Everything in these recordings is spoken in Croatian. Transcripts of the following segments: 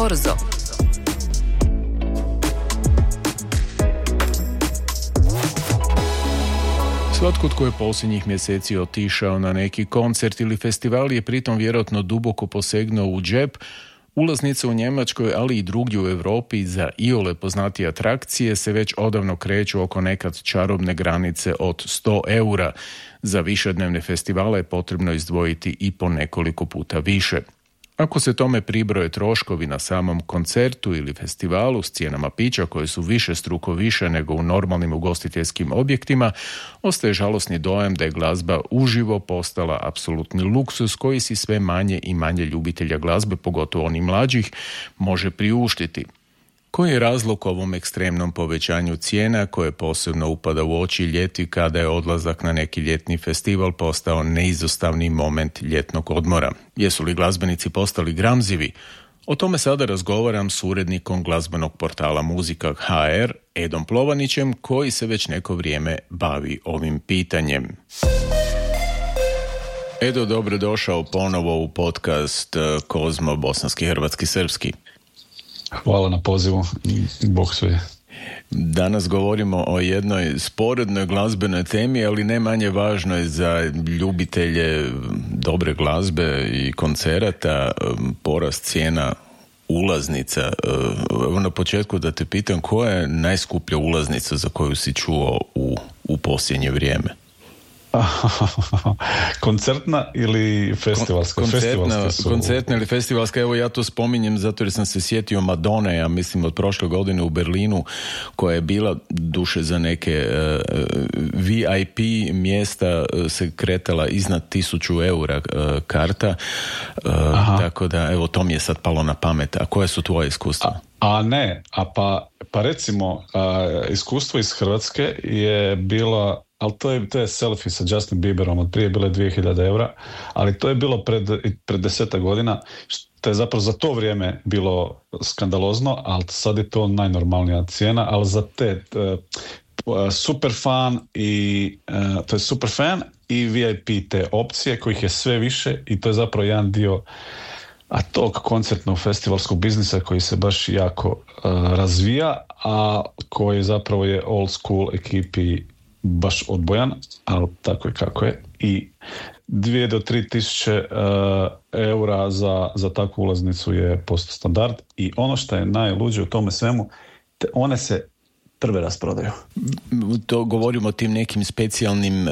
Korzo. Svatko tko je posljednjih mjeseci otišao na neki koncert ili festival je pritom vjerojatno duboko posegnuo u džep. Ulaznice u Njemačkoj, ali i drugdje u Europi za iole poznatije atrakcije se već odavno kreću oko nekad čarobne granice od 100 eura. Za višednevne festivale je potrebno izdvojiti i po nekoliko puta više. Ako se tome pribroje troškovi na samom koncertu ili festivalu s cijenama pića koje su višestruko više nego u normalnim ugostiteljskim objektima, ostaje žalosni dojam da je glazba uživo postala apsolutni luksuz koji si sve manje i manje ljubitelja glazbe, pogotovo oni mlađih, može priuštiti. Koji je razlog ovom ekstremnom povećanju cijena koje posebno upada u oči ljeti kada je odlazak na neki ljetni festival postao neizostavni moment ljetnog odmora? Jesu li glazbenici postali gramzivi? O tome sada razgovaram s urednikom glazbenog portala Muzika.hr, Edom Plovanićem, koji se već neko vrijeme bavi ovim pitanjem. Edo, dobrodošao ponovo u podcast Kozmo, bosanski, hrvatski, srpski. Hvala na pozivu i Bog sve. Danas govorimo o jednoj sporednoj glazbenoj temi, ali ne manje važnoj za ljubitelje dobre glazbe i koncerata, porast cijena ulaznica. Evo na početku da te pitam, koja je najskuplja ulaznica za koju si čuo u posljednje vrijeme? Koncertna ili festivalska? Koncertna ili festivalska, evo ja to spominjem zato jer sam se sjetio Madone, ja mislim od prošle godine u Berlinu, koja je bila duše za neke VIP mjesta se kretala iznad 1000 eura karta, tako da evo to mi je sad palo na pamet. A koje su tvoje iskustva? Pa recimo iskustvo iz Hrvatske je bila, ali to je selfie sa Justin Bieberom, od prije bile 2000 eura, ali to je bilo pred 10 godina, što je zapravo za to vrijeme bilo skandalozno, ali sad je to najnormalnija cijena, ali za te superfan i to je superfan i VIP te opcije kojih je sve više i to je zapravo jedan dio tog koncertnog festivalskog biznisa koji se baš jako razvija, a koji zapravo je old school ekipi baš odbojan, ali tako je kako je. I 2 do 3 tisuće eura za takvu ulaznicu je posto standard i ono što je najluđe u tome svemu, one se prve rasprodaju. To govorimo o tim nekim specijalnim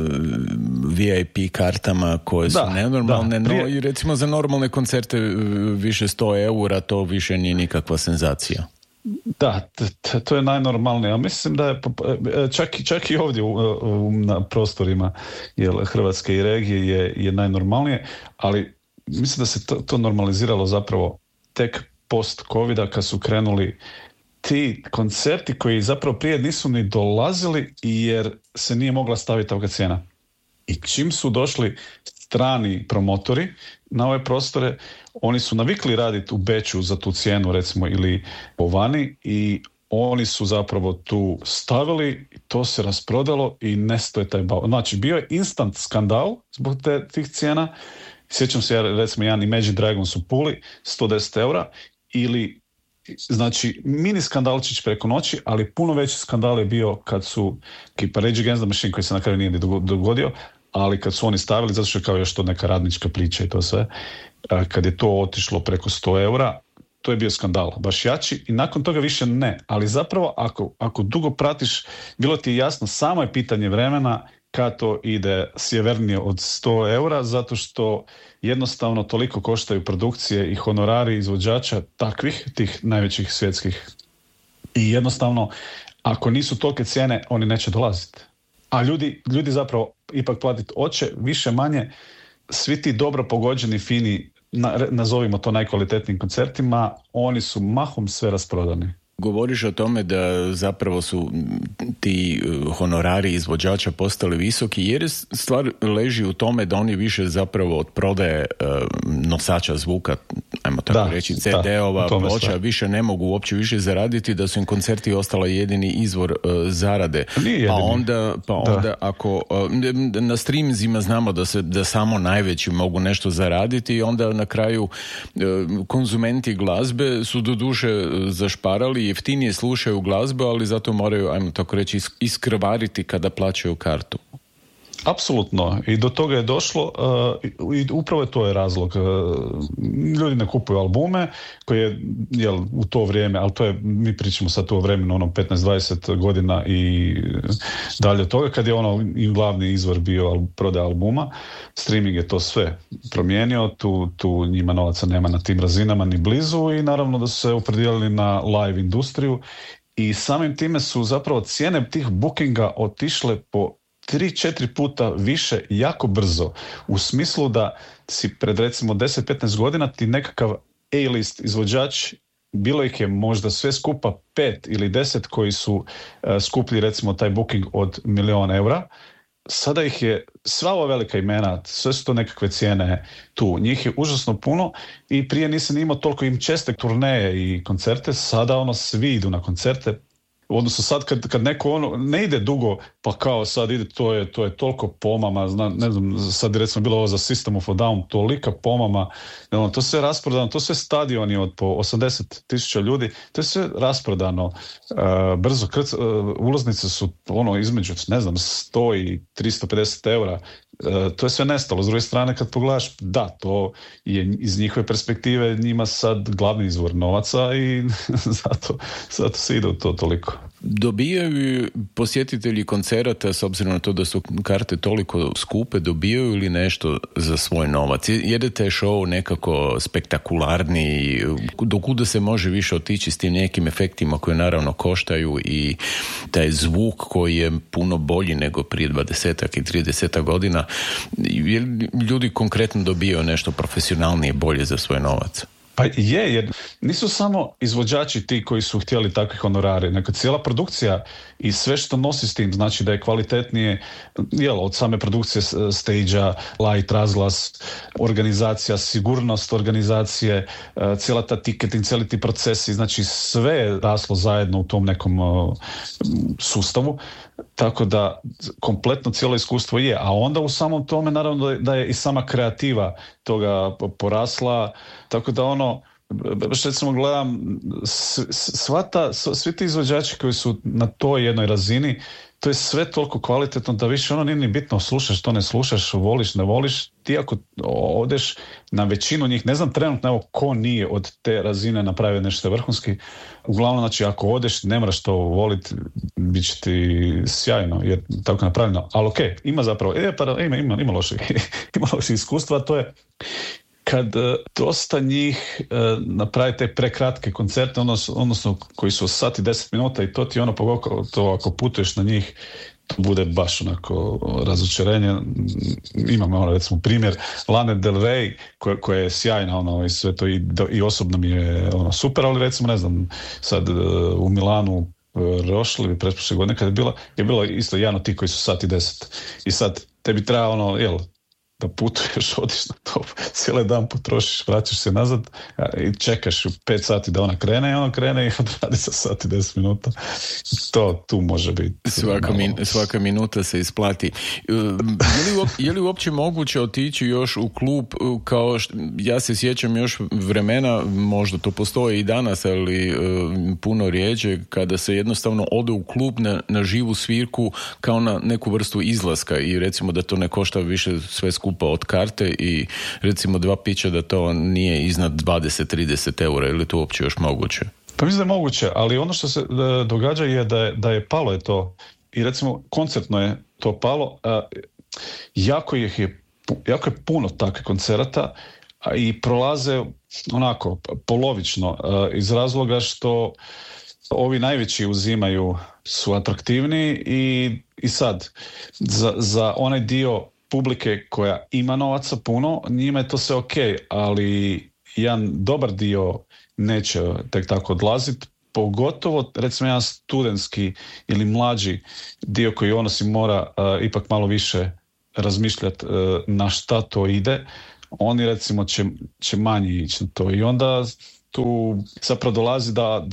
VIP kartama koje su nenormalne, no i recimo za normalne koncerte više 100 eura, to više nije nikakva senzacija. Da, to je najnormalnije, a mislim da je čak i ovdje na prostorima Hrvatske i regije je najnormalnije, ali mislim da se to normaliziralo zapravo tek post covida kad su krenuli ti koncerti koji zapravo prije nisu ni dolazili jer se nije mogla staviti takva cijena. I čim su došli strani promotori na ove prostore, oni su navikli raditi u Beču za tu cijenu recimo ili vani i oni su zapravo tu stavili, to se rasprodalo i nestoje taj bao. Znači bio je instant skandal zbog tih cijena. Sjećam se recimo jedan Imagine Dragons u Puli 110 eura ili znači mini skandalčić preko noći, ali puno veći skandal je bio kad su ekipa Rage Against the Machine, koji se na kraju nije dogodio, ali kad su oni stavili, zato što je kao još to neka radnička priča i to sve, kad je to otišlo preko 100 eura, to je bio skandal, baš jači i nakon toga više ne. Ali zapravo ako dugo pratiš, bilo ti je jasno, samo je pitanje vremena kad to ide sjevernije od 100 eura, zato što jednostavno toliko koštaju produkcije i honorari izvođača tih najvećih svjetskih. I jednostavno, ako nisu tolike cijene, oni neće dolaziti. A ljudi zapravo ipak platiti oće, više manje, svi ti dobro pogođeni, fini, nazovimo to najkvalitetnijim koncertima, oni su mahom sve rasprodani. Govoriš o tome da zapravo su ti honorari izvođača postali visoki, jer stvar leži u tome da oni više zapravo od prodaje nosača zvuka, ajmo tako reći, CD-ova, ploča, više ne mogu uopće više zaraditi, da su im koncerti ostala jedini izvor zarade. Pa onda ako na streamingima znamo da samo najveći mogu nešto zaraditi i onda na kraju konzumenti glazbe su doduše zašparali, jeftinije slušaju glazbu, ali zato moraju, ajmo tako reći, iskrvariti kada plaćaju kartu. Apsolutno. I do toga je došlo i upravo to je razlog. Ljudi ne kupuju albume koje je u to vrijeme, ali to je, mi pričamo sad to vremenu, 15-20 godina i dalje od toga, kad je i glavni izvor bio prodaja albuma. Streaming je to sve promijenio, tu njima novaca nema na tim razinama ni blizu i naravno da su se opredijelili na live industriju i samim time su zapravo cijene tih bookinga otišle po 3-4 puta više jako brzo, u smislu da si pred recimo 10-15 godina ti nekakav A-list izvođač, bilo ih je možda sve skupa 5 ili 10 koji su skupili recimo taj booking od 1.000.000 eura. Sada ih je sva ova velika imena, sve su to nekakve cijene tu. Njih je užasno puno i prije nisam imao toliko im česte turneje i koncerte, sada svi idu na koncerte. Odnosno sad kad neko ne ide dugo, pa kao sad ide, to je toliko pomama, ne znam, sad recimo bilo ovo za System of a Down, tolika pomama, to sve rasprodano, to sve stadioni od po 80,000 ljudi, to je sve rasprodano brzo, ulaznice su između, ne znam, 100 i 350 eura, to je sve nestalo. S druge strane, kad pogledaš, da, to je iz njihove perspektive njima sad glavni izvor novaca i zato se ide u to toliko. Dobijaju posjetitelji koncerata, s obzirom na to da su karte toliko skupe, dobijaju li nešto za svoj novac? Jedete show nekako spektakularni, dokuda se može više otići s tim nekim efektima koje naravno koštaju i taj zvuk koji je puno bolji nego prije 20-ak i 30 godina. Ljudi konkretno dobijaju nešto profesionalnije, bolje za svoj novac? Pa jer nisu samo izvođači ti koji su htjeli takve honorare, nego cijela produkcija i sve što nosi s tim, znači da je kvalitetnije, od same produkcije stage-a, light, razglas, organizacija, sigurnost organizacije, cijela ta ticketing, cijeli ti procesi, znači sve je raslo zajedno u tom nekom sustavu. Tako da kompletno cijelo iskustvo je, a onda u samom tome naravno da je i sama kreativa toga porasla, tako da baš recimo gledam svi ti izvođači koji su na toj jednoj razini, to je sve toliko kvalitetno da više nije ni bitno slušaš, to ne slušaš, voliš, ne voliš. Ti ako odeš na većinu njih, ne znam trenutno ko nije od te razine napravio nešto vrhunski, uglavnom znači ako odeš ne moraš to voliti, bit će ti sjajno jer tako napravljeno, ali okej, ima zapravo, ima loših iskustva, to je kad dosta njih napravi te prekratke koncerte, odnosno koji su sat i 10 minuta i to ti pogotovo ako putuješ na njih, to bude baš onako razočarenje. Imamo recimo primjer Lane Del Rey koja je sjajna i sve to i osobno mi je super, ali recimo ne znam sad u Milanu prošle pretprošle godine kad je bilo isto jedan od tih koji su sat i 10 i sad tebi treba da putuješ, odiš na to, cijeli dan potrošiš, vraćaš se nazad i čekaš 5 sati da ona krene i ona krene i odradi sa sat i 10 minuta. To tu može biti. Svaka minuta se isplati. Je li uopće moguće otići još u klub ja se sjećam još vremena, možda to postoji i danas, ali puno rijeđe, kada se jednostavno ode u klub na živu svirku kao na neku vrstu izlaska i recimo da to ne košta više sve skupa od karte i recimo 2 pića da to nije iznad 20-30 eura, ili to uopće još moguće? Pa mislim da je moguće, ali ono što se događa je da je palo je to i recimo koncertno je to palo, jako je puno takvih koncerata i prolaze onako polovično iz razloga što ovi najveći uzimaju su atraktivniji i sad za onaj dio publike koja ima novaca puno, njima je to sve ok, ali jedan dobar dio neće tek tako odlaziti, pogotovo recimo jedan studentski ili mlađi dio koji si mora ipak malo više razmišljati na šta to ide, oni recimo će manje ići na to i onda tu zapravo dolazi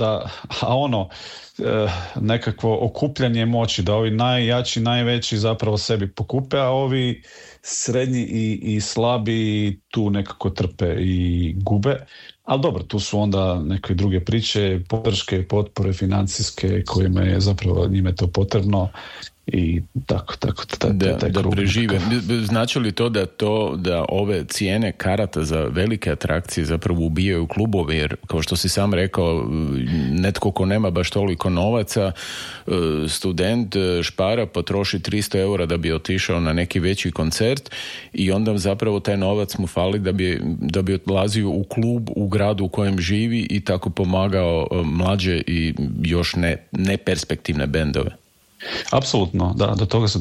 nekakvo okupljanje moći, da ovi najjači, najveći zapravo sebi pokupe, a ovi srednji i slabi tu nekako trpe i gube. Ali dobro, tu su onda neke druge priče, podrške, potpore financijske kojima je zapravo njime to potrebno i tako da prežive. Znači li to da ove cijene karata za velike atrakcije zapravo ubijaju klubove, jer kao što si sam rekao, netko ko nema baš toliko novaca, student špara, potroši 300 eura da bi otišao na neki veći koncert i onda zapravo taj novac mu fali da bi odlazio u klub u gradu u kojem živi i tako pomagao mlađe i još neperspektivne bendove. Apsolutno, da,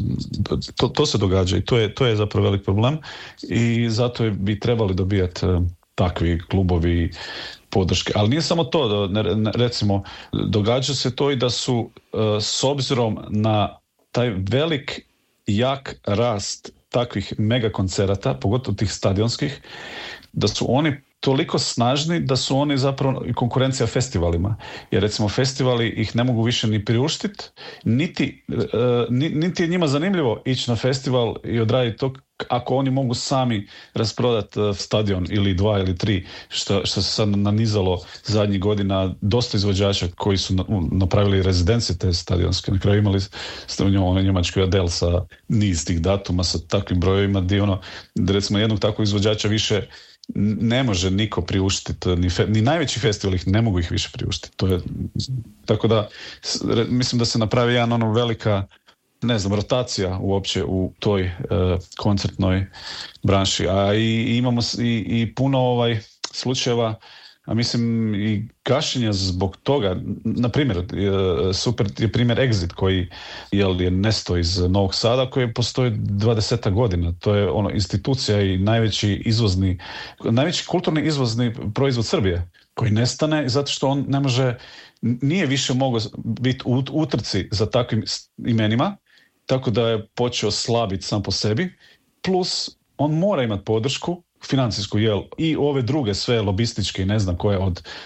to se događa i to je zapravo velik problem i zato bi trebali dobijati takvi klubovi podrške. Ali nije samo to, recimo, događa se to i da su s obzirom na taj velik, jak rast takvih mega koncerata, pogotovo tih stadionskih, da su oni toliko snažni da su oni zapravo i konkurencija festivalima. Jer recimo festivali ih ne mogu više ni priuštiti, niti je njima zanimljivo ići na festival i odraditi to ako oni mogu sami rasprodati stadion ili 2 ili 3, što se sad nanizalo zadnjih godina, dosta izvođača koji su napravili rezidencije te stadionske. Na kraju imali ste u Njemačkoj Adele sa niz tih datuma, sa takvim brojevima gdje recimo jednog takvog izvođača više ne može niko priuštiti, ni najveći festival ih ne mogu ih više priuštiti. Tako da mislim da se napravi jedna velika, rotacija uopće u toj koncertnoj branši. A i imamo i puno slučajeva, a mislim i gašenja zbog toga. Na primjer, super je primjer Exit koji je nesto iz Novog Sada, koji postoji 20 godina. To je institucija i najveći kulturni izvozni proizvod Srbije, koji nestane zato što on nije više mogao biti u utrci za takvim imenima, tako da je počeo slabiti sam po sebi, plus on mora imati podršku financijsku, i ove druge sve lobističke i ne znam koje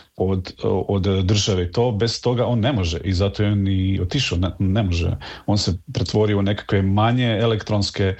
od države, to bez toga on ne može i zato je on i otišao, ne može. On se pretvorio u nekakve manje elektronske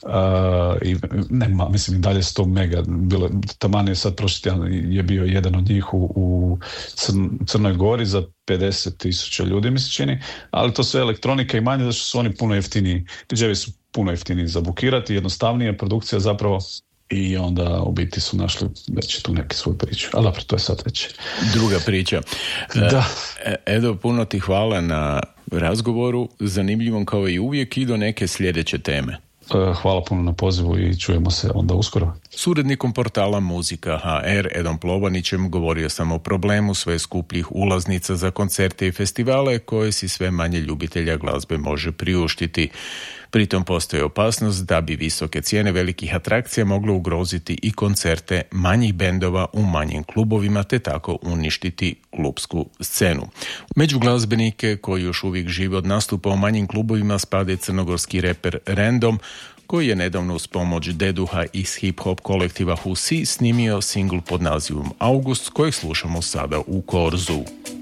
mislim i dalje 100 mega, taman je sad prošli tjedan je bio jedan od njih u Crnoj Gori za 50,000 ljudi mi se čini, ali to sve elektronika i manje, zato što su oni puno jeftiniji, DJ-evi su puno jeftiniji za bukirati, jednostavnije produkcija zapravo. I onda u biti su našli već tu neki svoju priču. Ali dobro, to je sad već druga priča. Da. Edo, puno ti hvala na razgovoru, zanimljivom kao i uvijek, i do neke sljedeće teme. Hvala puno na pozivu i čujemo se onda uskoro. S urednikom portala Muzika HR Edom Plovanićem govorio sam o problemu sve skupljih ulaznica za koncerte i festivale koje si sve manje ljubitelja glazbe može priuštiti. Pritom postoji opasnost da bi visoke cijene velikih atrakcija mogle ugroziti i koncerte manjih bendova u manjim klubovima te tako uništiti klubsku scenu. Među glazbenike koji još uvijek žive od nastupa u manjim klubovima spada crnogorski reper Random, koji je nedavno uz pomoć Deduha iz hip-hop kolektiva Husi snimio singl pod nazivom August, kojeg slušamo sada u Korzu.